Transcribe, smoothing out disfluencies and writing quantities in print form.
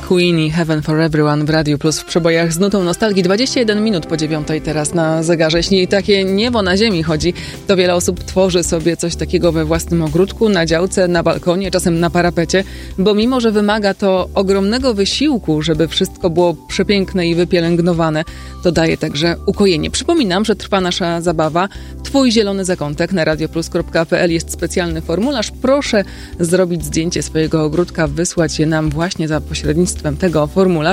Queen i Heaven for Everyone w Radiu Plus w przebojach z nutą nostalgii. 21 minut po 9 teraz na zegarze. Jeśli takie niebo na ziemi chodzi, to wiele osób tworzy sobie coś takiego we własnym ogródku, na działce, na balkonie, czasem na parapecie, bo mimo, że wymaga to ogromnego wysiłku, żeby wszystko było przepiękne i wypielęgnowane, to daje także ukojenie. Przypominam, że trwa nasza zabawa. Twój zielony zakątek na radioplus.pl jest specjalny formularz. Proszę zrobić zdjęcie swojego ogródka, wysłać je nam właśnie za pośrednictwem tego formularza.